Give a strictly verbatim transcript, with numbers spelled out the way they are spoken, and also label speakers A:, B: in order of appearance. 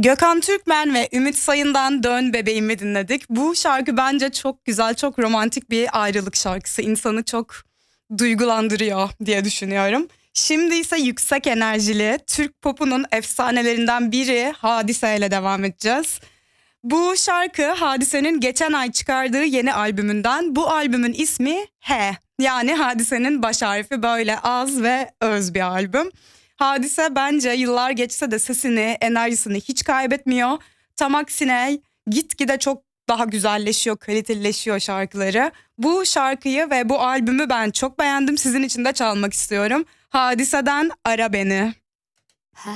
A: Gökhan Türkmen ve Ümit Sayın'dan Dön Bebeğimi dinledik. Bu şarkı bence çok güzel, çok romantik bir ayrılık şarkısı. İnsanı çok duygulandırıyor diye düşünüyorum. Şimdi ise yüksek enerjili Türk popunun efsanelerinden biri Hadise ile devam edeceğiz. Bu şarkı Hadise'nin geçen ay çıkardığı yeni albümünden. Bu albümün ismi H. Yani Hadise'nin baş harfi, böyle az ve öz bir albüm. Hadise bence yıllar geçse de sesini, enerjisini hiç kaybetmiyor. Tam aksine gitgide çok daha güzelleşiyor, kalitelileşiyor şarkıları. Bu şarkıyı ve bu albümü ben çok beğendim. Sizin için de çalmak istiyorum. Hadise'den Ara Beni.